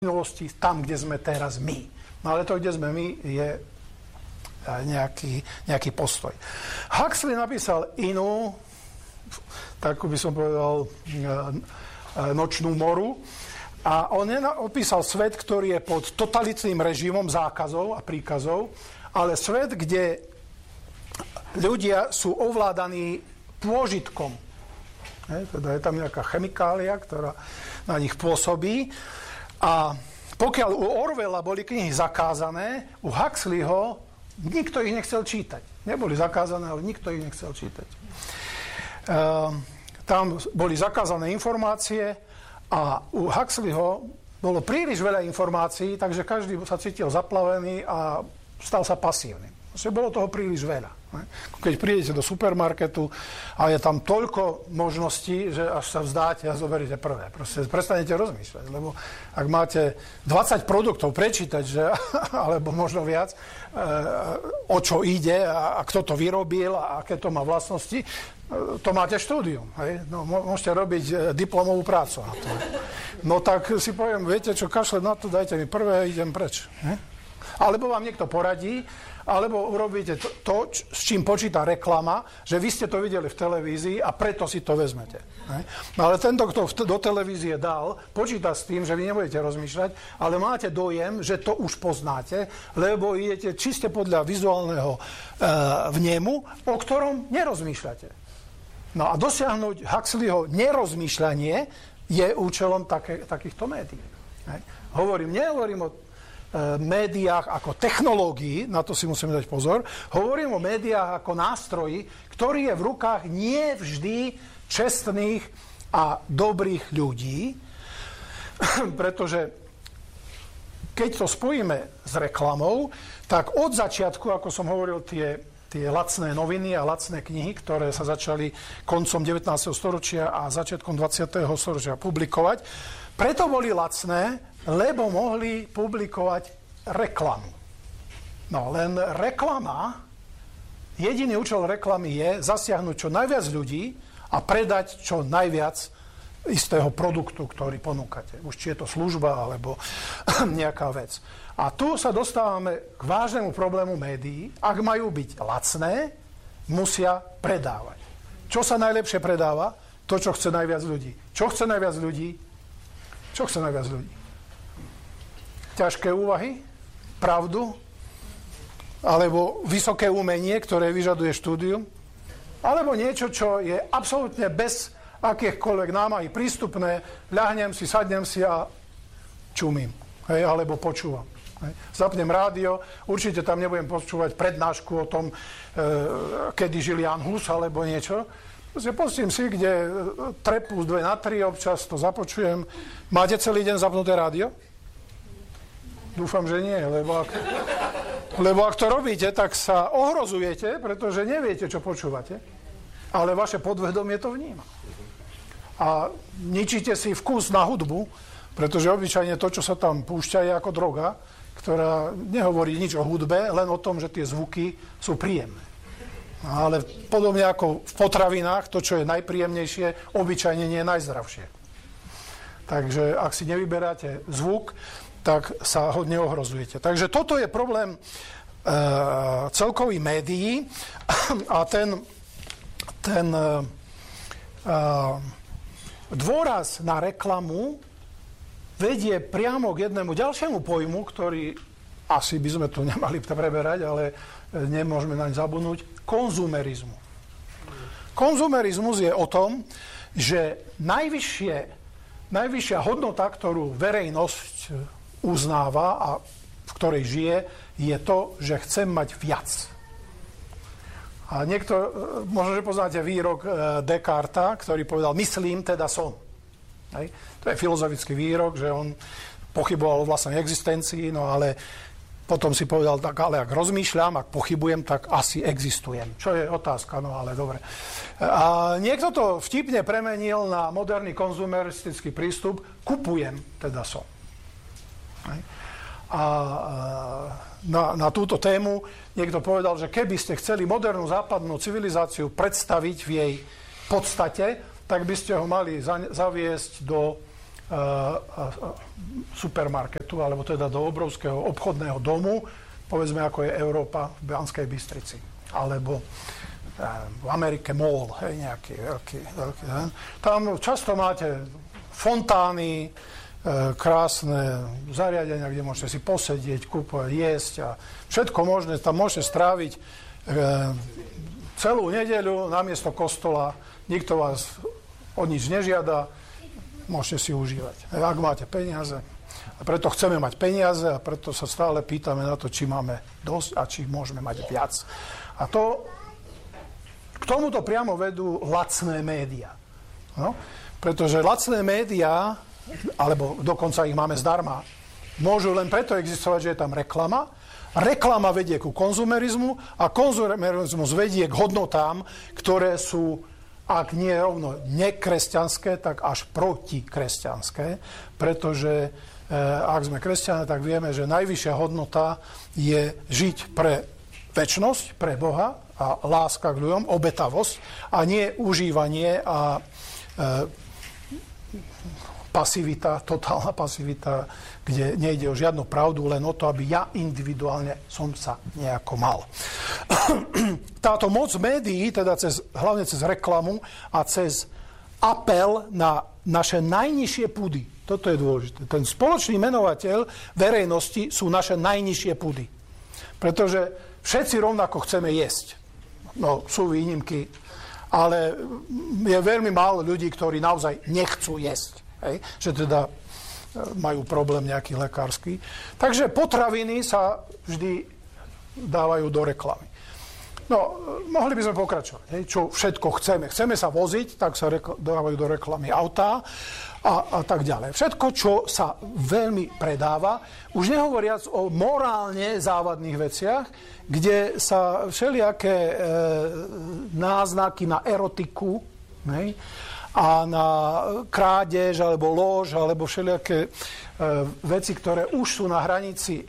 minulosti tam, kde sme teraz my. No ale to, kde sme my, je nejaký postoj. Huxley napísal inú, takú by som povedal, nočnú moru. A on opísal svet, ktorý je pod totalitným režimom zákazov a príkazov, ale svet, kde ľudia sú ovládaní pôžitkom. Teda je tam nejaká chemikália, ktorá na nich pôsobí. A pokiaľ u Orwella boli knihy zakázané, u Huxleyho nikto ich nechcel čítať. Neboli zakázané, ale nikto ich nechcel čítať. Tam boli zakázané informácie a u Huxleyho bolo príliš veľa informácií, takže každý sa cítil zaplavený a stal sa pasívnym. Bolo toho príliš veľa. Keď prídete do supermarketu a je tam toľko možností, že až sa vzdáte a zoberiete prvé. Proste prestanete rozmýšľať, lebo ak máte 20 produktov prečítať, že, alebo možno viac, o čo ide a kto to vyrobil a aké to má vlastnosti, to máte štúdium. Hej? No, môžete robiť diplomovú prácu na to. No tak si poviem, viete čo, kašľem na to, dajte mi prvé, idem preč. Alebo vám niekto poradí, alebo urobíte to, s čím počíta reklama, že vy ste to videli v televízii a preto si to vezmete. No ale tento, kto do televízie dal, počíta s tým, že vy nebudete rozmýšľať, ale máte dojem, že to už poznáte, lebo idete čiste podľa vizuálneho vnemu, o ktorom nerozmýšľate. No a dosiahnuť Huxleyho nerozmýšľanie je účelom takýchto médií. Nehovorím o médiách ako technológii, na to si musíme dať pozor, hovorím o médiách ako nástroji, ktorý je v rukách nie vždy čestných a dobrých ľudí, pretože keď to spojíme s reklamou, tak od začiatku, ako som hovoril, tie lacné noviny a lacné knihy, ktoré sa začali koncom 19. storočia a začiatkom 20. storočia publikovať, preto boli lacné, lebo mohli publikovať reklamu. No len reklama, jediný účel reklamy je zasiahnuť čo najviac ľudí a predať čo najviac istého produktu, ktorý ponúkate. Už či je to služba, alebo nejaká vec. A tu sa dostávame k vážnemu problému médií. Ak majú byť lacné, musia predávať. Čo sa najlepšie predáva? To, čo chce najviac ľudí. Čo chce najviac ľudí? Čo chce najviac ľudí? Ťažké úvahy? Pravdu? Alebo vysoké umenie, ktoré vyžaduje štúdium? Alebo niečo, čo je absolútne bez akýchkoľvek námahy prístupné, ľahnem si, sadnem si a čumím. Hej, alebo počúvam. Hej. Zapnem rádio, určite tam nebudem počúvať prednášku o tom, kedy žil Jan Hus, alebo niečo. Pustím si, kde trep plus 2 na 3, občas to započujem. Máte celý deň zapnuté rádio? Dúfam, že nie, lebo ak to robíte, tak sa ohrozujete, pretože neviete, čo počúvate, ale vaše podvedomie to vníma. A ničíte si vkus na hudbu, pretože obyčajne to, čo sa tam púšťa, je ako droga, ktorá nehovorí nič o hudbe, len o tom, že tie zvuky sú príjemné. Ale podobne ako v potravinách, to, čo je najpríjemnejšie, obyčajne nie je najzdravšie. Takže ak si nevyberáte zvuk, tak sa hodne ohrozujete. Takže toto je problém celkových médií a ten dôraz na reklamu vedie priamo k jednému ďalšiemu pojmu, ktorý asi by sme tu nemali preberať, ale nemôžeme naň zabudnúť, konzumerizmu. Konzumerizmus je o tom, že najvyššia hodnota, ktorú verejnosť uznáva a v ktorej žije, je to, že chcem mať viac. A možno, že poznáte výrok Descartesa, ktorý povedal, myslím, teda som. Hej. To je filozofický výrok, že on pochyboval o vlastnej existencii, no ale potom si povedal, tak ale ak rozmýšľam, ak pochybujem, tak asi existujem. Čo je otázka, no ale dobre. A niekto to vtipne premenil na moderný konzumeristický prístup, kupujem, teda som. A na túto tému niekto povedal, že keby ste chceli modernú západnú civilizáciu predstaviť v jej podstate, tak by ste ho mali zaviesť do supermarketu, alebo teda do obrovského obchodného domu, povedzme ako je Európa v Banskej Bystrici, alebo v Amerike mall, nejaký veľký. Tam často máte fontány, krásne zariadenia, kde môžete si posedieť, kúpovať, jesť a všetko možné. Tam môžete stráviť celú nedeľu namiesto kostola. Nikto vás o nič nežiada, môžete si užívať. Ak máte peniaze. A preto chceme mať peniaze a preto sa stále pýtame na to, či máme dosť a či môžeme mať viac. A k tomuto priamo vedú lacné médiá. No? Pretože lacné médiá, alebo dokonca ich máme zdarma, môžu len preto existovať, že je tam reklama. Reklama vedie ku konzumerizmu a konzumerizmus vedie k hodnotám, ktoré sú, ak nie rovno nekresťanské, tak až protikresťanské, pretože ak sme kresťania, tak vieme, že najvyššia hodnota je žiť pre večnosť, pre Boha a láska k ľuďom, obetavosť a nie užívanie a pasivita, totálna pasivita, kde nejde o žiadnu pravdu, len o to, aby ja individuálne som sa nejako mal. Táto moc médií, teda hlavne cez reklamu a cez apel na naše najnižšie pudy, toto je dôležité. Ten spoločný menovateľ verejnosti sú naše najnižšie pudy. Pretože všetci rovnako chceme jesť. No, sú výnimky, ale je veľmi málo ľudí, ktorí naozaj nechcú jesť. Hej? Že teda majú problém nejaký lekársky. Takže potraviny sa vždy dávajú do reklamy. No, mohli by sme pokračovať. Hej? Čo všetko chceme. Chceme sa voziť, tak sa dávajú do reklamy autá a tak ďalej. Všetko, čo sa veľmi predáva, už nehovoriac o morálne závadných veciach, kde sa všelijaké náznaky na erotiku, hej, a na krádež, alebo lož, alebo všelijaké veci, ktoré už sú na hranici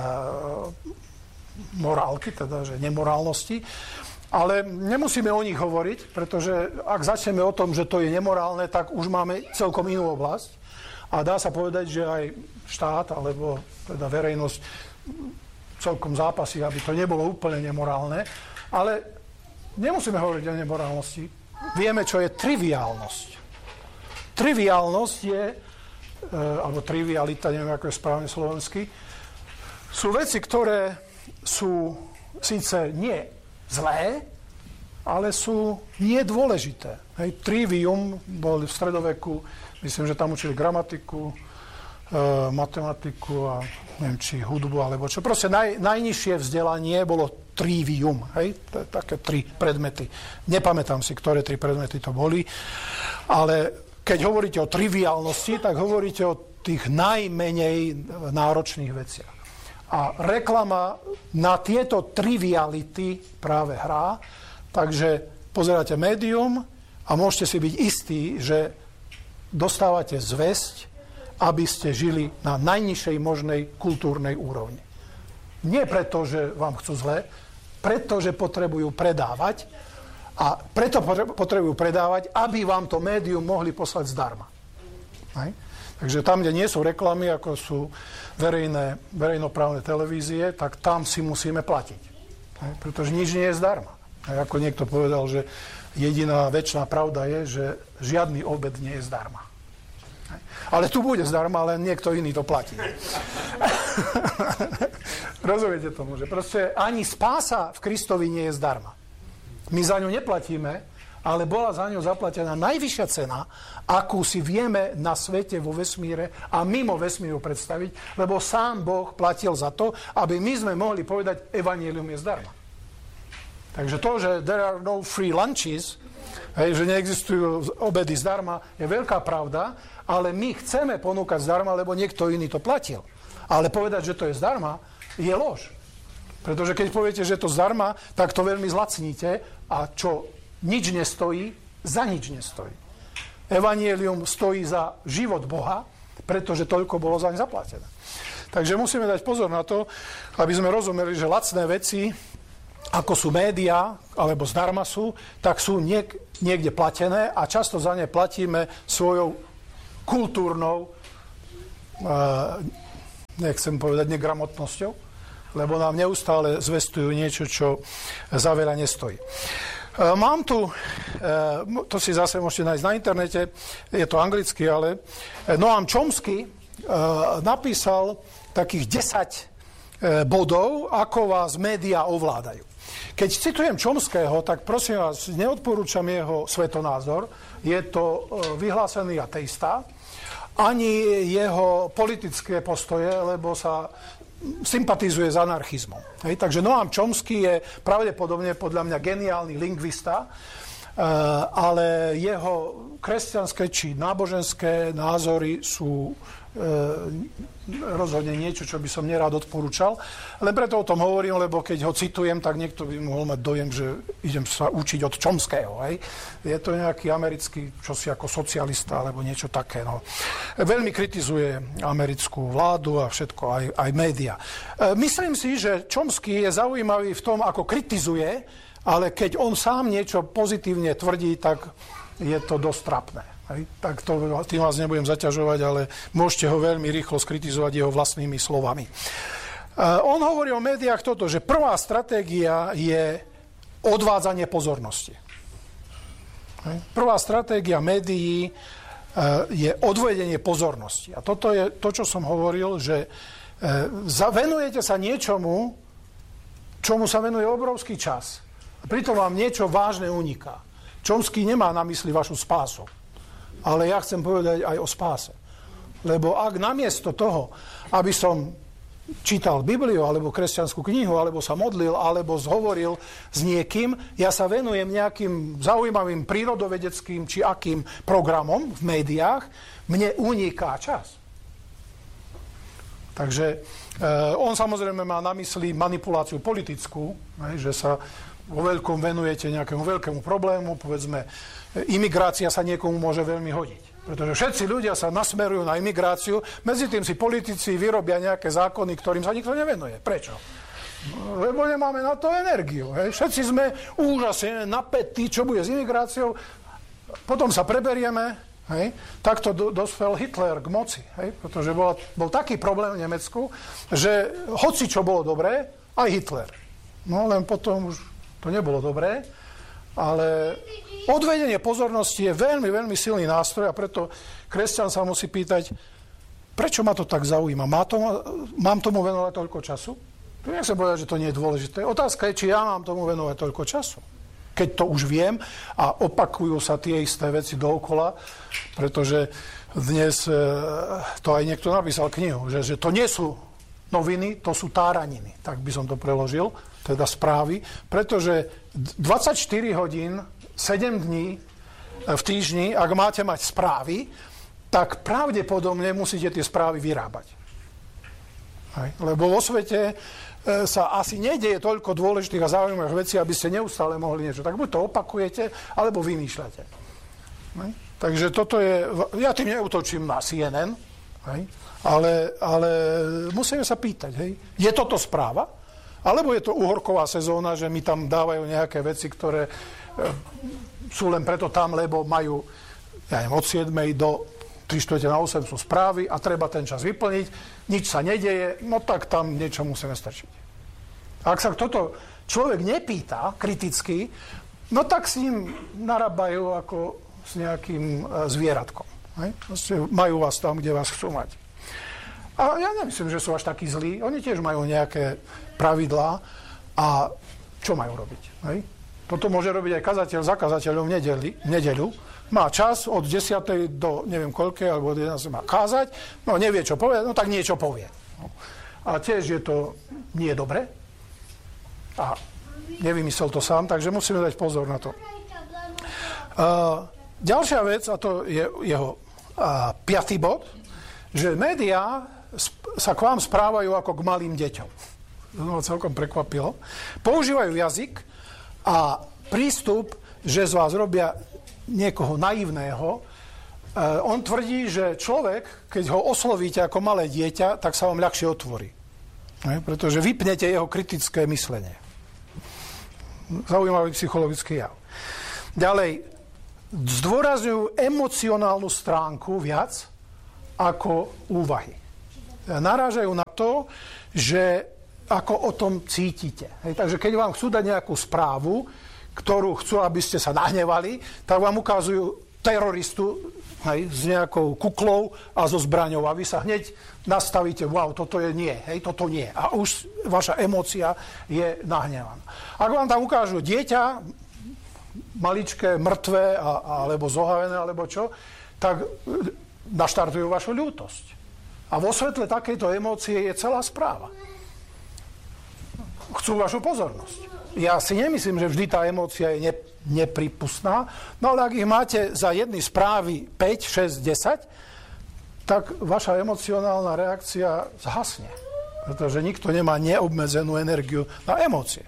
morálky, teda že nemorálnosti. Ale nemusíme o nich hovoriť, pretože ak začneme o tom, že to je nemorálne, tak už máme celkom inú oblasť. A dá sa povedať, že aj štát, alebo teda verejnosť celkom zápasí, aby to nebolo úplne nemorálne. Ale nemusíme hovoriť o nemorálnosti. Vieme, čo je triviálnosť. Triviálnosť je, alebo trivialita, neviem, ako je správne slovensky, sú veci, ktoré sú síce nie zlé, ale sú nedôležité. Hej, trivium bol v stredoveku, myslím, že tam učili gramatiku, matematiku a neviem, či hudbu, alebo čo. Proste najnižšie vzdelanie bolo trivium, hej, také 3 predmety. Nepamätám si, ktoré 3 predmety to boli, ale keď hovoríte o triviálnosti, tak hovoríte o tých najmenej náročných veciach. A reklama na tieto triviality práve hrá, takže pozeráte médium a môžete si byť istí, že dostávate zvesť, aby ste žili na najnižšej možnej kultúrnej úrovni. Nie preto, že vám chcú zle, pretože potrebujú predávať a preto potrebujú predávať, aby vám to médium mohli poslať zdarma. Hej? Takže tam, kde nie sú reklamy, ako sú verejnoprávne televízie, tak tam si musíme platiť. Hej? Pretože nič nie je zdarma. Hej? Ako niekto povedal, že jediná večná pravda je, že žiadny obed nie je zdarma. Hej? Ale tu bude zdarma, ale niekto iný to platí. Rozumiete tomu, že proste ani spása v Kristovi nie je zdarma. My za ňu neplatíme, ale bola za ňu zaplatená najvyššia cena, akú si vieme na svete, vo vesmíre a mimo vesmíru predstaviť, lebo sám Boh platil za to, aby my sme mohli povedať, evanjelium je zdarma. Takže to, že there are no free lunches, hej, že neexistujú obedy zdarma, je veľká pravda, ale my chceme ponúkať zdarma, lebo niekto iný to platil. Ale povedať, že to je zdarma, je lož. Pretože keď poviete, že je to zdarma, tak to veľmi zlacníte a čo nič nestojí, za nič nestojí. Evanjelium stojí za život Boha, pretože toľko bolo zaň zaplatené. Takže musíme dať pozor na to, aby sme rozumeli, že lacné veci, ako sú médiá, alebo zdarma sú, tak sú niekde platené a často za ne platíme svojou kultúrnou, nechcem povedať negramotnosťou, lebo nám neustále zvestujú niečo, čo za veľa nestojí. Mám tu, to si zase môžete nájsť na internete, je to anglicky, ale Noam Chomsky napísal takých 10 bodov, ako vás médiá ovládajú. Keď citujem Chomského, tak prosím vás, neodporúčam jeho svetonázor, je to vyhlásený ateista, ani jeho politické postoje, lebo sa sympatizuje s anarchizmom. Takže Noam Chomsky je pravdepodobne podľa mňa geniálny lingvista, ale jeho kresťanské či náboženské názory sú rozhodne niečo, čo by som nerád odporúčal. Len preto o tom hovorím, lebo keď ho citujem, tak niekto by mohol mať dojem, že idem sa učiť od Chomského. Hej. Je to nejaký americký, čosi ako socialista, alebo niečo také. No. Veľmi kritizuje americkú vládu a všetko, aj média. Myslím si, že Chomsky je zaujímavý v tom, ako kritizuje, ale keď on sám niečo pozitívne tvrdí, tak je to dosť trapné. Hej. Tak tým vás nebudem zaťažovať, ale môžete ho veľmi rýchlo skritizovať jeho vlastnými slovami. On hovorí o médiách toto, že prvá stratégia je odvádzanie pozornosti. Hej. Prvá stratégia médií je odvedenie pozornosti. A toto je to, čo som hovoril, že venujete sa niečomu, čomu sa venuje obrovský čas. A pritom vám niečo vážne uniká. Chomsky nemá na mysli vašu spásu. Ale ja chcem povedať aj o spáse. Lebo ak namiesto toho, aby som čítal Bibliu, alebo kresťanskú knihu, alebo sa modlil, alebo zhovoril s niekým, ja sa venujem nejakým zaujímavým prírodovedeckým či akým programom v médiách, mne uniká čas. Takže on samozrejme má na mysli manipuláciu politickú, že sa vo veľkom venujete nejakému veľkému problému, povedzme, imigrácia sa niekomu môže veľmi hodiť. Pretože všetci ľudia sa nasmerujú na imigráciu, medzi tým si politici vyrobia nejaké zákony, ktorým sa nikto nevenuje. Prečo? Lebo nemáme na to energiu. Hej. Všetci sme úžasne napätí, čo bude s imigráciou. Potom sa preberieme. Hej. Takto dospel Hitler k moci. Hej. Pretože bol taký problém v Nemecku, že hoci čo bolo dobré, aj Hitler. No len potom už to nebolo dobré. Ale odvedenie pozornosti je veľmi, veľmi silný nástroj a preto kresťan sa musí pýtať, prečo ma to tak zaujíma? Mám tomu venovať toľko času? Nechcem povedať, že to nie je dôležité. Otázka je, či ja mám tomu venovať toľko času. Keď to už viem a opakujú sa tie isté veci dookola, pretože dnes to aj niekto napísal knihu, že to nie sú noviny, to sú táraniny. Tak by som to preložil, teda správy, pretože 24 hodín, 7 dní v týždni, ak máte mať správy, tak pravdepodobne musíte tie správy vyrábať. Hej. Lebo vo svete sa asi nedieje toľko dôležitých a zaujímavých vecí, aby ste neustále mohli niečo. Tak buď to opakujete, alebo vymýšľate. Hej. Takže toto je... Ja tým neútočím na CNN, hej, ale musíme sa pýtať, hej, je toto správa? Alebo je to uhorková sezóna, že mi tam dávajú nejaké veci, ktoré sú len preto tam, lebo majú, ja neviem, od 7 do 7:45 sú správy a treba ten čas vyplniť, nič sa nedeje, no tak tam niečo musíme strčiť. Ak sa toto človek nepýta kriticky, no tak s ním narábajú ako s nejakým zvieratkom. Hej? Majú vás tam, kde vás chcú mať. A ja nemyslím, že sú až takí zlí. Oni tiež majú nejaké pravidlá a čo majú robiť? Hej? Toto môže robiť aj kazateľ za kazateľom v nedeľu. Má čas od 10. do neviem koľkej, alebo od 11. má kázať. No nevie, čo povie, no tak niečo povie. No. A tiež je to nie dobre. A nevymyslel to sám, takže musíme dať pozor na to. Ďalšia vec, a to je jeho 5. bod, že médiá sa k vám správajú ako k malým deťom. To ma celkom prekvapilo. Používajú jazyk a prístup, že z vás robia niekoho naivného. On tvrdí, že človek, keď ho oslovíte ako malé dieťa, tak sa vám ľahšie otvorí. Pretože vypnete jeho kritické myslenie. Zaujímavý psychologický jav. Ďalej, zdôrazňujú emocionálnu stránku viac ako úvahy. Narážajú na to, že ako o tom cítite. Hej, takže keď vám chcú dať nejakú správu, ktorú chcú, aby ste sa nahnevali, tak vám ukazujú teroristu, hej, s nejakou kuklou a so zbraňou. A vy sa hneď nastavíte, wow, toto je nie, hej, toto nie. A už vaša emócia je nahnevaná. Ak vám tam ukážu dieťa, maličké, mŕtve, alebo zohavené, alebo čo, tak naštartujú vašu ľútosť. A vo svetle takejto emócie je celá správa. Chcú vašu pozornosť. Ja si nemyslím, že vždy tá emócia je nepripustná, no ale ak ich máte za jedny správy 5, 6, 10, tak vaša emocionálna reakcia zhasne. Pretože nikto nemá neobmedzenú energiu na emócie.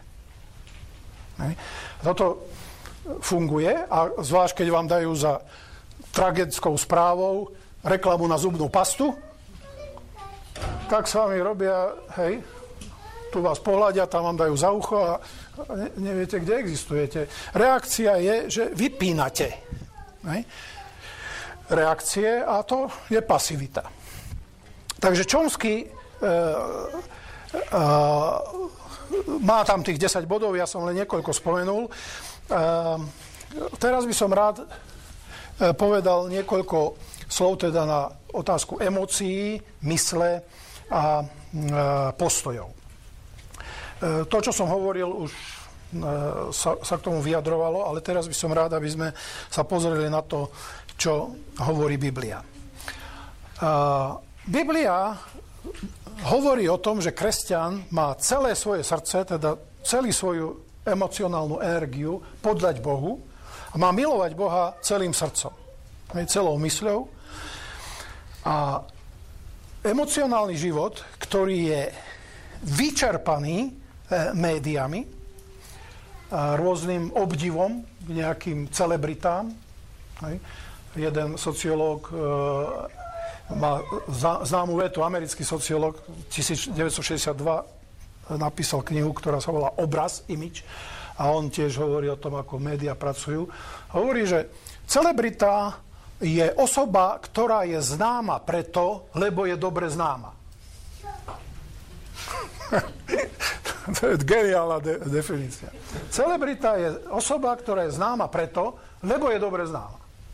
Toto funguje a zvlášť, keď vám dajú za tragickou správou reklamu na zubnú pastu, tak s vami robia, hej, tu vás pohľadia, tam vám dajú za ucho a neviete, kde existujete. Reakcia je, že vypínate. Hej? Reakcie a to je pasivita. Takže Chomsky má tam tých 10 bodov, ja som len niekoľko spomenul. Teraz by som rád povedal niekoľko slov teda na otázku emócií, mysle a postojov. To, čo som hovoril, už sa k tomu vyjadrovalo, ale teraz by som rád, aby sme sa pozreli na to, čo hovorí Biblia. Biblia hovorí o tom, že kresťan má celé svoje srdce, teda celú svoju emocionálnu energiu poddať Bohu a má milovať Boha celým srdcom, celou mysľou. A emocionálny život, ktorý je vyčerpaný médiami, rôznym obdivom k nejakým celebritám. Jeden sociológ má známu vetu, americký sociológ 1962 napísal knihu, ktorá sa volá Obraz, Image, a on tiež hovorí o tom, ako médiá pracujú. Hovorí, že celebrita je osoba, ktorá je známa preto, lebo je dobre známa. To je geniálna definícia. Celebrita je osoba, ktorá je známa preto, lebo je dobre známa.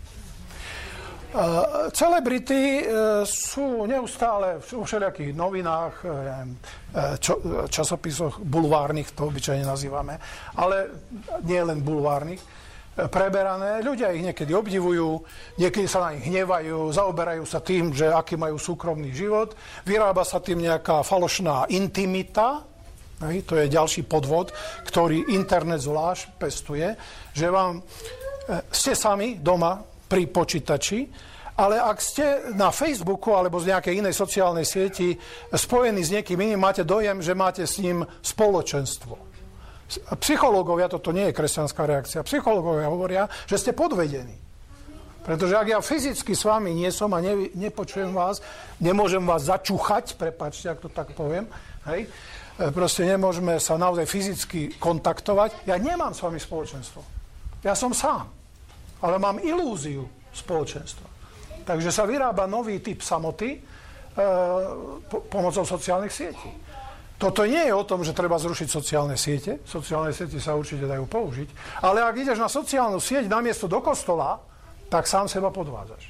Celebrity sú neustále v všelijakých novinách, časopisoch bulvárnych, to obyčajne nazývame, ale nie len bulvárnych, preberané. Ľudia ich niekedy obdivujú, niekedy sa na nich hnevajú, zaoberajú sa tým, že aký majú súkromný život, vyrába sa tým nejaká falošná intimita. To je ďalší podvod, ktorý internet zvlášť pestuje, že vám ste sami doma pri počítači, ale ak ste na Facebooku alebo z nejakej inej sociálnej sieti spojení s niekým iným, máte dojem, že máte s ním spoločenstvo. Psychológovia, toto nie je kresťanská reakcia, psychológovia hovoria, že ste podvedení. Pretože ak ja fyzicky s vami nie som a nepočujem vás, nemôžem vás začúchať, prepáčte, ak to tak poviem, hej, proste nemôžeme sa naozaj fyzicky kontaktovať. Ja nemám s vami spoločenstvo. Ja som sám. Ale mám ilúziu spoločenstva. Takže sa vyrába nový typ samoty pomocou sociálnych sietí. Toto nie je o tom, že treba zrušiť sociálne siete. Sociálne siete sa určite dajú použiť. Ale ak ideš na sociálnu sieť namiesto do kostola, tak sám seba podvádzaš.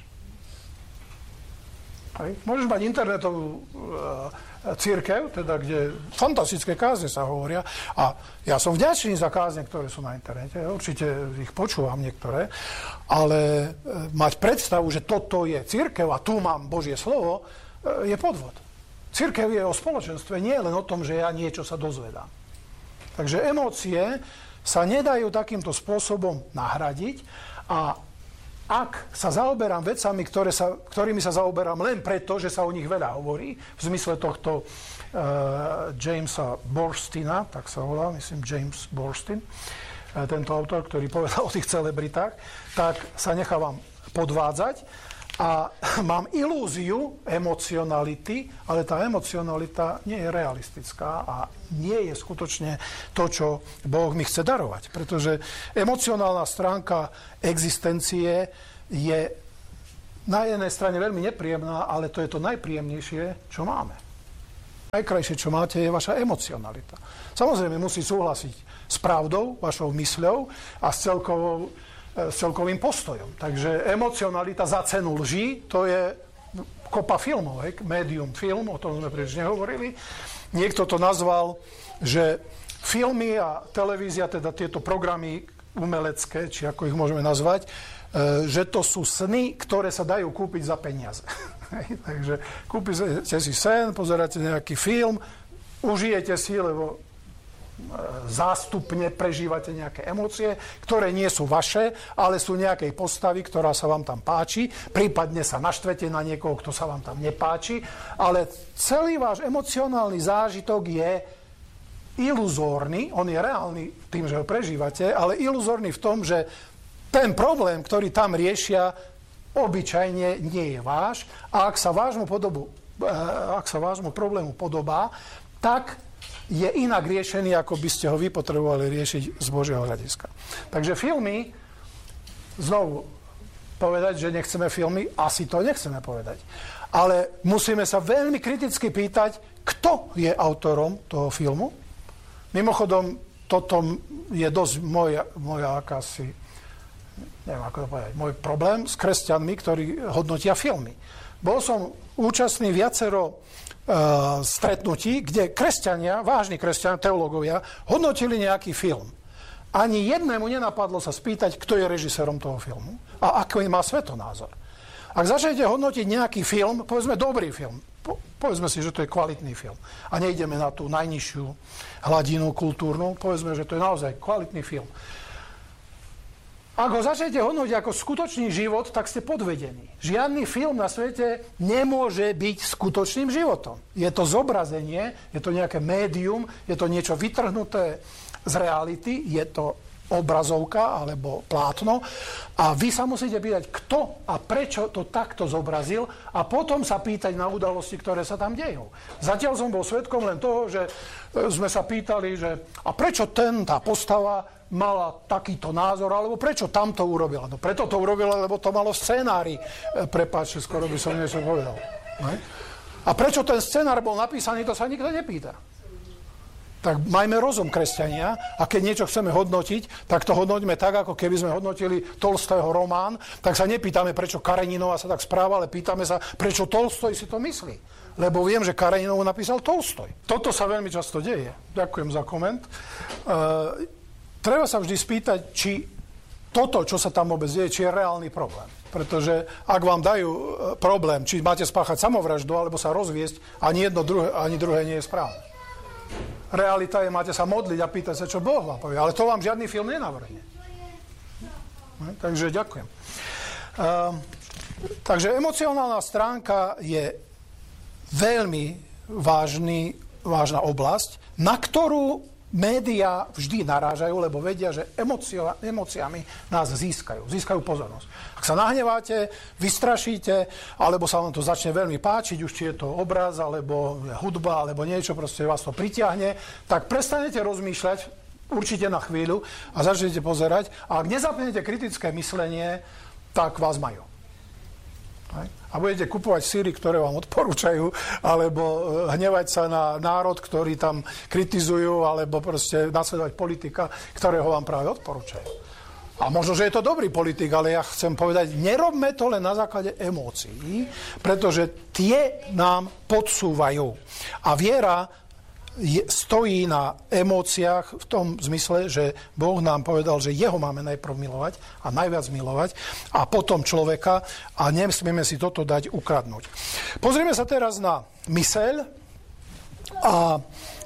Môžeš mať internetovú cirkev, teda kde fantastické kázne sa hovoria. A ja som vďačný za kázne, ktoré sú na internete. Určite ich počúvam niektoré. Ale mať predstavu, že toto je cirkev a tu mám Božie slovo, je podvod. Cirkev je o spoločenstve, nie len o tom, že ja niečo sa dozvedám. Takže emócie sa nedajú takýmto spôsobom nahradiť a ak sa zaoberám vecami, ktorými sa zaoberám len preto, že sa o nich veľa hovorí, v zmysle tohto Jamesa Borsteina, tak sa volá, myslím, James Borstein, tento autor, ktorý povedal o tých celebritách, tak sa nechávam podvádzať a mám ilúziu emocionality, ale tá emocionalita nie je realistická a nie je skutočne to, čo Boh mi chce darovať. Pretože emocionálna stránka existencie je na jednej strane veľmi nepríjemná, ale to je to najpríjemnejšie, čo máme. Najkrajšie, čo máte, je vaša emocionalita. Samozrejme, musí súhlasiť s pravdou, vašou mysľou a s celkovým postojom. Takže emocionalita za cenu lží, to je kopa filmov, médium film, o tom sme príliš nehovorili. Niekto to nazval, že filmy a televízia, teda tieto programy umelecké, či ako ich môžeme nazvať, že to sú sny, ktoré sa dajú kúpiť za peniaze. Takže kúpite si sen, pozeráte nejaký film, užijete si, lebo zástupne prežívate nejaké emócie, ktoré nie sú vaše, ale sú nejakej postavy, ktorá sa vám tam páči, prípadne sa naštvete na niekoho, kto sa vám tam nepáči, ale celý váš emocionálny zážitok je iluzórny, on je reálny tým, že ho prežívate, ale iluzórny v tom, že ten problém, ktorý tam riešia, obyčajne nie je váš a ak sa vášmu problému podobá, tak je inak riešený, ako by ste ho vy potrebovali riešiť z Božieho hľadiska. Takže filmy, znovu povedať, že nechceme filmy, asi to nechceme povedať. Ale musíme sa veľmi kriticky pýtať, kto je autorom toho filmu. Mimochodom, toto je dosť moja akási, neviem ako to povedať, môj problém s kresťanmi, ktorí hodnotia filmy. Bol som účastný viacero stretnutí, kde kresťania, vážni kresťania, teológovia, hodnotili nejaký film. Ani jednému nenapadlo sa spýtať, kto je režisérom toho filmu a aký má svetonázor. Ak začnete hodnotiť nejaký film, povedzme dobrý film, povedzme si, že to je kvalitný film a nejdeme na tú najnižšiu hladinu kultúrnu, povedzme, že to je naozaj kvalitný film. Ak ho začnete hodnotiť ako skutočný život, tak ste podvedení. Žiadny film na svete nemôže byť skutočným životom. Je to zobrazenie, je to nejaké médium, je to niečo vytrhnuté z reality, je to obrazovka alebo plátno a vy sa musíte pýtať, kto a prečo to takto zobrazil a potom sa pýtať na udalosti, ktoré sa tam dejú. Zatiaľ som bol svedkom len toho, že sme sa pýtali, že a prečo tá postava mala takýto názor, alebo prečo tamto urobila. No preto to urobila, lebo to malo v scenári. Prepáčte, skoro by som niečo povedal. A prečo ten scenár bol napísaný, to sa nikto nepýta. Tak majme rozum, kresťania, a keď niečo chceme hodnotiť, tak to hodnoťme tak, ako keby sme hodnotili Tolstého román, tak sa nepýtame, prečo Kareninova sa tak správa, ale pýtame sa, prečo Tolstoj si to myslí. Lebo viem, že Kareninovu napísal Tolstoj. Toto sa veľmi často deje. Ďakujem za koment. Treba sa vždy spýtať, či toto, čo sa tam vôbec deje, či je reálny problém. Pretože ak vám dajú problém, či máte spáchať samovraždu, alebo sa rozviesť, ani jedno, ani druhé nie je správne. Realita je, máte sa modliť a pýtať sa, čo Boh vám povie. Ale to vám žiadny film nenavrhne. Takže ďakujem. Takže emocionálna stránka je veľmi vážna oblasť, na ktorú médiá vždy narážajú, lebo vedia, že emóciami nás získajú pozornosť. Ak sa nahneváte, vystrašíte, alebo sa vám to začne veľmi páčiť, už či je to obraz, alebo hudba, alebo niečo, proste vás to pritiahne, tak prestanete rozmýšľať určite na chvíľu a začnete pozerať. A ak nezapnete kritické myslenie, tak vás majú. A budete kupovať síry, ktoré vám odporúčajú, alebo hnevať sa na národ, ktorý tam kritizujú, alebo proste nasledovať politika, ktorého vám práve odporúčajú. A možno, že je to dobrý politik, ale ja chcem povedať, nerobme to len na základe emócií, pretože tie nám podsúvajú. A viera stojí na emóciách v tom zmysle, že Boh nám povedal, že jeho máme najprv milovať a najviac milovať a potom človeka a nesmieme si toto dať ukradnúť. Pozrieme sa teraz na myseľ a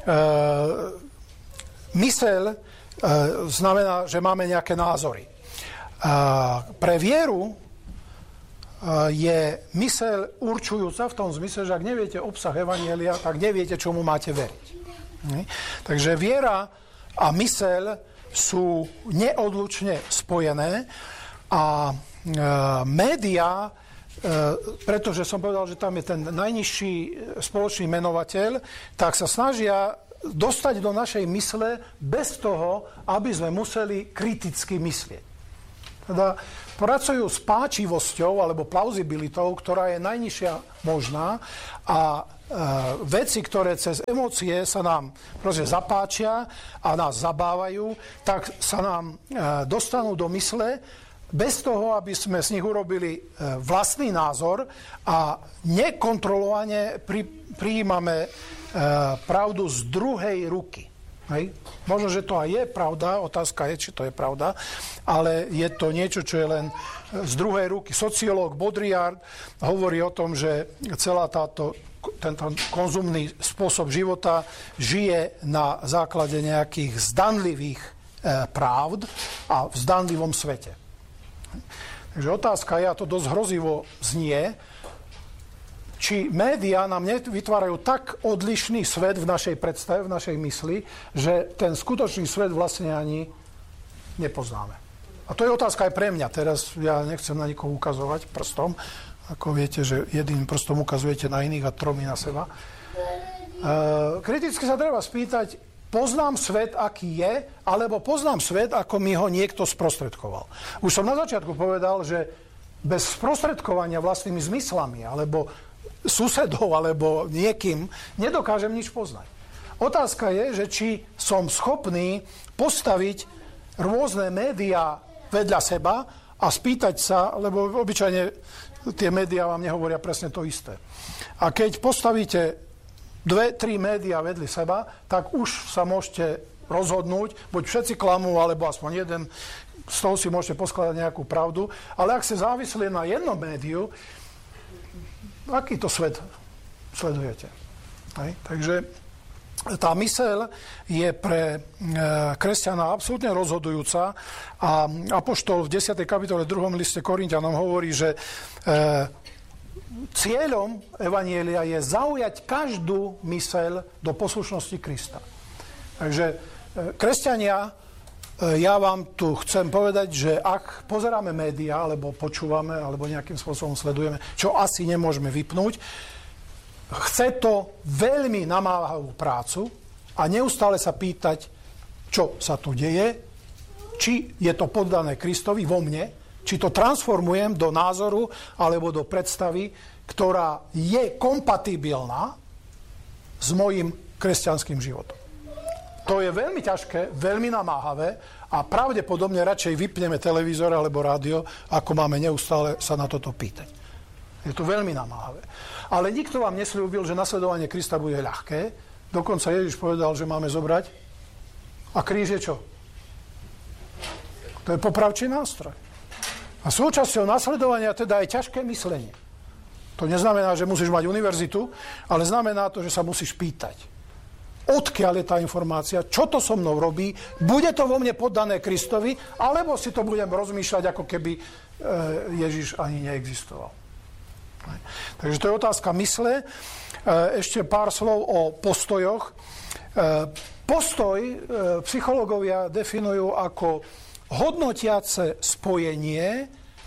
myseľ znamená, že máme nejaké názory. Pre vieru je myseľ určujúca v tom zmysle, že ak neviete obsah evanjelia, tak neviete, čomu máte veriť. Takže viera a myseľ sú neodlučne spojené a médiá, pretože som povedal, že tam je ten najnižší spoločný menovateľ, tak sa snažia dostať do našej mysle bez toho, aby sme museli kriticky myslieť. Teda pracujú s páčivosťou alebo plauzibilitou, ktorá je najnižšia možná a veci, ktoré cez emócie sa nám proste zapáčia a nás zabávajú, tak sa nám dostanú do mysle bez toho, aby sme z nich urobili vlastný názor a nekontrolovane prijímame pravdu z druhej ruky. Hej. Možno, že to aj je pravda, otázka je, či to je pravda, ale je to niečo, čo je len z druhej ruky. Sociológ Baudrillard hovorí o tom, že celá tento konzumný spôsob života žije na základe nejakých zdanlivých pravd a v zdanlivom svete. Takže otázka je, a to dosť hrozivo znie, či médiá nám nevytvárajú tak odlišný svet v našej predstave, v našej mysli, že ten skutočný svet vlastne ani nepoznáme. A to je otázka aj pre mňa. Teraz ja nechcem na nikoho ukazovať prstom. Ako viete, že jedným prstom ukazujete na iných a tromi na seba. Kriticky sa treba spýtať, poznám svet, aký je, alebo poznám svet, ako mi ho niekto sprostredkoval. Už som na začiatku povedal, že bez sprostredkovania vlastnými zmyslami, alebo susedov alebo niekým, nedokážem nič poznať. Otázka je, že či som schopný postaviť rôzne médiá vedľa seba a spýtať sa, lebo obyčajne tie médiá vám nehovoria presne to isté. A keď postavíte 2-3 médiá vedľa seba, tak už sa môžete rozhodnúť, buď všetci klamú, alebo aspoň jeden, z toho si môžete poskladať nejakú pravdu, ale ak ste závislí na jednom médiu, aký to svet sledujete? Hej? Takže tá myseľ je pre kresťana absolútne rozhodujúca a apoštol v 10. kapitole 2. liste Korinťanom hovorí, že cieľom evanjelia je zaujať každú myseľ do poslušnosti Krista. Takže kresťania, ja vám tu chcem povedať, že ak pozeráme médiá, alebo počúvame, alebo nejakým spôsobom sledujeme, čo asi nemôžeme vypnúť, chce to veľmi namáhavú prácu a neustále sa pýtať, čo sa tu deje, či je to poddané Kristovi vo mne, či to transformujem do názoru alebo do predstavy, ktorá je kompatibilná s mojím kresťanským životom. To je veľmi ťažké, veľmi namáhavé a pravdepodobne radšej vypneme televízor alebo rádio, ako máme neustále sa na toto pýtať. Je to veľmi namáhavé. Ale nikto vám nesľúbil, že nasledovanie Krista bude ľahké. Dokonca Ježiš povedal, že máme zobrať. A kríž je čo? To je popravčí nástroj. A súčasťou nasledovania teda je ťažké myslenie. To neznamená, že musíš mať univerzitu, ale znamená to, že sa musíš pýtať. Odkiaľ je tá informácia, čo to so mnou robí, bude to vo mne poddané Kristovi, alebo si to budem rozmýšľať, ako keby Ježiš ani neexistoval. Takže to je otázka mysle. Ešte pár slov o postojoch. Postoj psychológovia definujú ako hodnotiace spojenie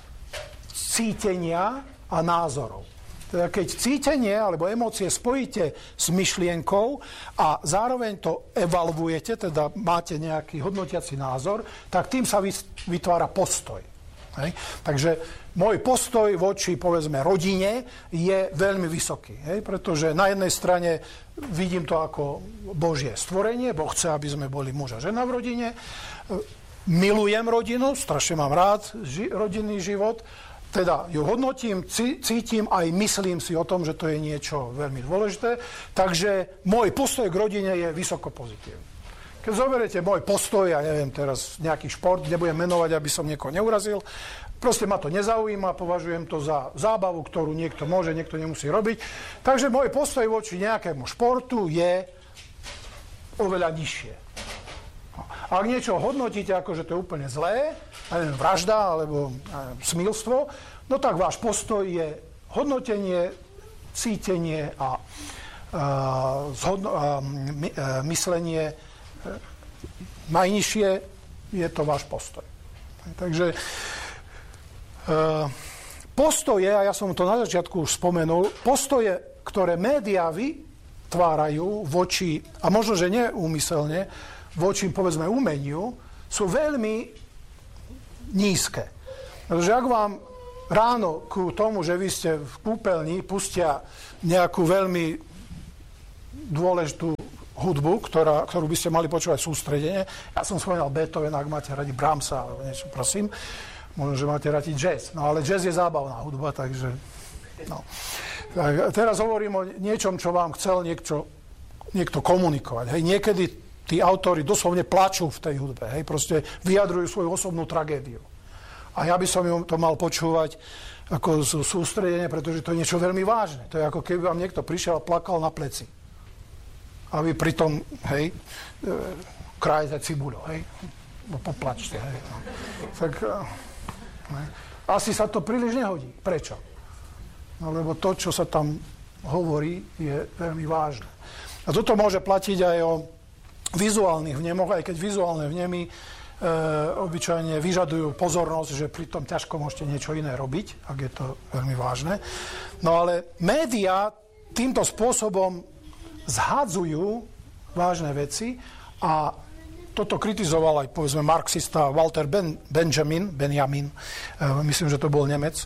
cítenia a názorov. Teda keď cítenie alebo emócie spojíte s myšlienkou a zároveň to evaluujete, teda máte nejaký hodnotiaci názor, tak tým sa vytvára postoj. Hej? Takže môj postoj voči, povedzme, rodine je veľmi vysoký. Hej? Pretože na jednej strane vidím to ako Božie stvorenie, Boh chce, aby sme boli muž a žena v rodine. Milujem rodinu, strašne mám rád rodinný život, teda ju hodnotím, cítim, aj myslím si o tom, že to je niečo veľmi dôležité. Takže môj postoj k rodine je vysoko pozitívny. Keď zoberiete môj postoj, ja neviem teraz nejaký šport, nebudem menovať, aby som niekoho neurazil, proste ma to nezaujíma, považujem to za zábavu, ktorú niekto môže, niekto nemusí robiť. Takže môj postoj voči nejakému športu je oveľa nižšie. Ak niečo hodnotíte ako, že to je úplne zlé, neviem, vražda alebo smilstvo, no tak váš postoj je hodnotenie, cítenie a myslenie najnižšie, je to váš postoj. Takže postoje, a ja som to na začiatku už spomenul, postoje, ktoré médiá vytvárajú voči, a možno, že neúmyselne, voči, povedzme, umeniu, sú veľmi nízke. Pretože ak vám ráno ku tomu, že vy ste v kúpeľni, pustia nejakú veľmi dôležitú hudbu, ktorú by ste mali počúvať sústredene. Ja som spomínal Beethovena, ak máte radi Brahmsa alebo niečo, prosím. Možno, že máte radi jazz. No ale jazz je zábavná hudba, takže... No. Tak, teraz hovorím o niečom, čo vám chcel niekto komunikovať. Hej. Niekedy tí autori doslovne plačú v tej hudbe. Hej. Proste vyjadrujú svoju osobnú tragédiu. A ja by som to mal počúvať ako sústredenie, pretože to je niečo veľmi vážne. To je ako keby vám niekto prišiel a plakal na pleci. A vy pritom, hej, krajete cibuľu, hej, poplačte, hej. Tak, asi sa to príliš nehodí. Prečo? No, lebo to, čo sa tam hovorí, je veľmi vážne. A toto môže platiť aj o vizuálnych vnemoch, aj keď vizuálne vnemy obyčajne vyžadujú pozornosť, že pritom ťažko môžete niečo iné robiť, ak je to veľmi vážne. No ale médiá týmto spôsobom zhadzujú vážne veci a toto kritizoval aj, povedzme, marxista Walter Benjamin, myslím, že to bol Nemec.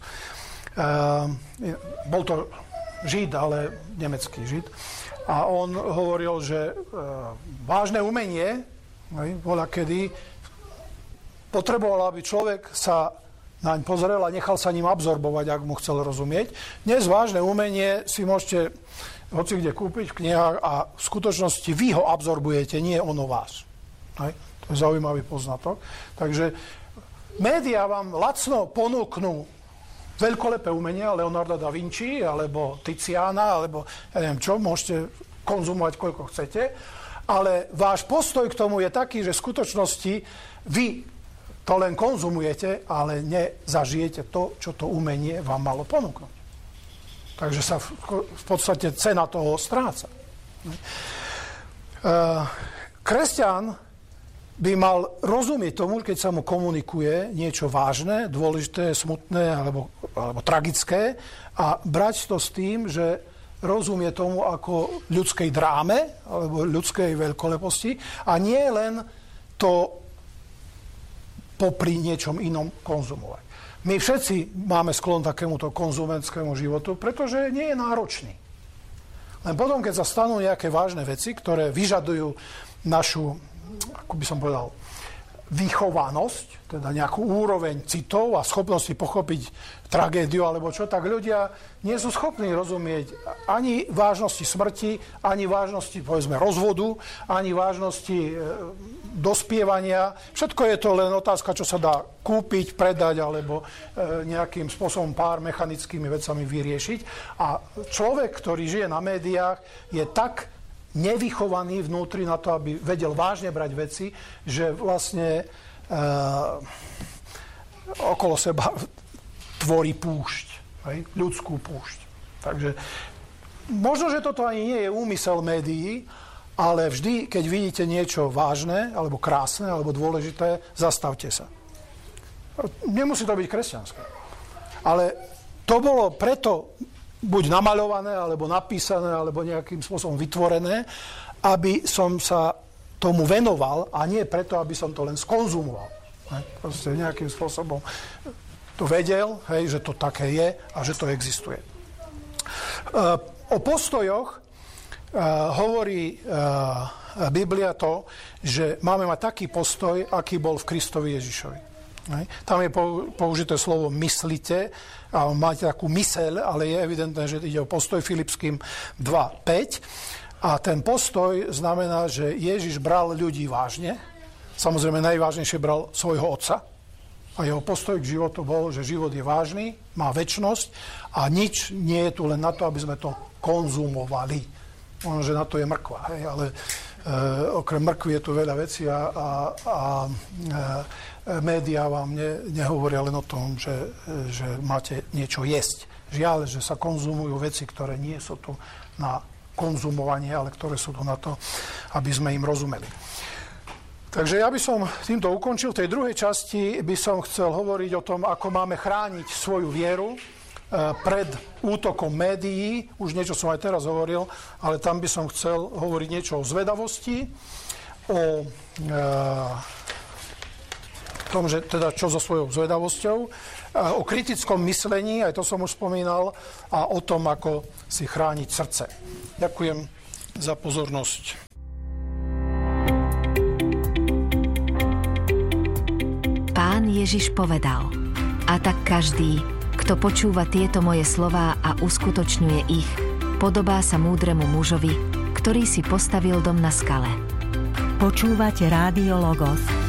Bol to Žid, ale nemecký Žid. A on hovoril, že vážne umenie, voľakedy, potrebovalo, aby človek sa naň pozrel a nechal sa ním absorbovať, ak mu chcel rozumieť. Dnes vážne umenie si môžete hoci kde kúpiť v knihách a v skutočnosti vy ho absorbujete, nie ono vás. Hej? To je zaujímavý poznatok. Takže médiá vám lacno ponúknú veľkolepé umenia, Leonarda da Vinci, alebo Tiziana, alebo ja neviem čo, môžete konzumovať koľko chcete, ale váš postoj k tomu je taký, že v skutočnosti vy to len konzumujete, ale nezažijete to, čo to umenie vám malo ponúknuť. Takže sa v podstate cena toho stráca. Kresťan by mal rozumieť tomu, keď sa mu komunikuje niečo vážne, dôležité, smutné alebo tragické a brať to s tým, že rozumie tomu ako ľudskej dráme alebo ľudskej veľkoleposti a nie len to popri niečom inom konzumovať. My všetci máme sklon takémuto konzumentskému životu, pretože nie je náročný. Len potom, keď sa stanú nejaké vážne veci, ktoré vyžadujú našu, ako by som povedal, vychovanosť, teda nejakú úroveň citov a schopnosti pochopiť tragédiu alebo čo, tak ľudia nie sú schopní rozumieť ani vážnosti smrti, ani vážnosti, povedzme, rozvodu, ani vážnosti dospievania. Všetko je to len otázka, čo sa dá kúpiť, predať alebo nejakým spôsobom pár mechanickými vecami vyriešiť. A človek, ktorý žije na médiách, je tak nevychovaný vnútri na to, aby vedel vážne brať veci, že vlastne okolo seba tvorí púšť, hej? Ľudskú púšť. Takže možno, že toto ani nie je úmysel médií, ale vždy, keď vidíte niečo vážne, alebo krásne, alebo dôležité, zastavte sa. Nemusí to byť kresťanské. Ale to bolo preto buď namaľované, alebo napísané, alebo nejakým spôsobom vytvorené, aby som sa tomu venoval a nie preto, aby som to len skonzumoval. Proste nejakým spôsobom to vedel, hej, že to také je a že to existuje. O postojoch hovorí Biblia to, že máme mať taký postoj, aký bol v Kristovi Ježišovi. Tam je použité slovo myslite, a máte takú myseľ, ale je evidentné, že ide o postoj Filipským 2.5. A ten postoj znamená, že Ježiš bral ľudí vážne. Samozrejme, najvážnejšie bral svojho otca. A jeho postoj k životu bol, že život je vážny, má večnosť a nič nie je tu len na to, aby sme to konzumovali. Možno, že na to je mrkva, hej, ale okrem mrkvy je tu veľa vecí a médiá vám nehovoria len o tom, že máte niečo jesť. Žiaľ, že sa konzumujú veci, ktoré nie sú tu na konzumovanie, ale ktoré sú tu na to, aby sme im rozumeli. Takže ja by som týmto ukončil. V tej druhej časti by som chcel hovoriť o tom, ako máme chrániť svoju vieru pred útokom médií. Už niečo som aj teraz hovoril, ale tam by som chcel hovoriť niečo o zvedavosti, o tom, že teda čo so svojou zvedavosťou, o kritickom myslení, aj to som už spomínal, a o tom, ako si chrániť srdce. Ďakujem za pozornosť. Pán Ježiš povedal: a tak každý, kto počúva tieto moje slová a uskutočňuje ich, podobá sa múdremu mužovi, ktorý si postavil dom na skale. Počúvate Rádio Logos.